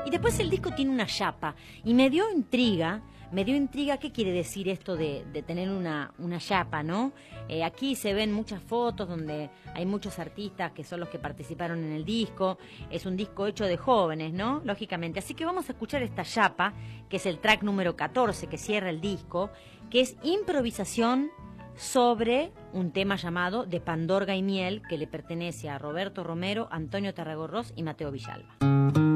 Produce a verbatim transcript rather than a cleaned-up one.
Y después el disco tiene una chapa. Y me dio intriga, me dio intriga qué quiere decir esto de, de tener una, una chapa, ¿no? Eh, aquí se ven muchas fotos donde hay muchos artistas que son los que participaron en el disco. Es un disco hecho de jóvenes, ¿no? Lógicamente. Así que vamos a escuchar esta chapa, que es el track número catorce, que cierra el disco, que es improvisación sobre un tema llamado De Pandorga y Miel, que le pertenece a Roberto Romero, Antonio Tarragorros y Mateo Villalba.